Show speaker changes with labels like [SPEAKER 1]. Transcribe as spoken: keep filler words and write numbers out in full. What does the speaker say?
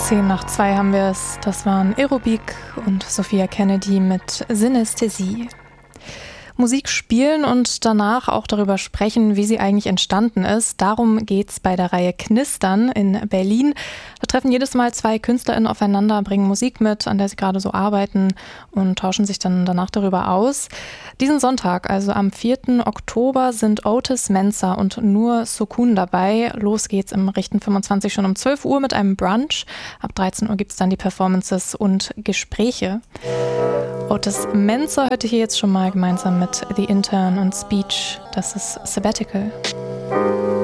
[SPEAKER 1] Zehn nach zwei haben wir es. Das waren Aerobik und Sophia Kennedy mit Synästhesie. Musik spielen und danach auch darüber sprechen, wie sie eigentlich entstanden ist. Darum geht's bei der Reihe Knistern in Berlin. Da treffen jedes Mal zwei KünstlerInnen aufeinander, bringen Musik mit, an der sie gerade so arbeiten und tauschen sich dann danach darüber aus. Diesen Sonntag, also am vierten Oktober, sind Otis Mensa und Nur Sukun dabei. Los geht's im Richten fünfundzwanzig schon um zwölf Uhr mit einem Brunch. Ab dreizehn Uhr gibt's dann die Performances und Gespräche. Otis Mensa hörte hier jetzt schon mal gemeinsam mit The Intern und Speech. Das ist Sabbatical.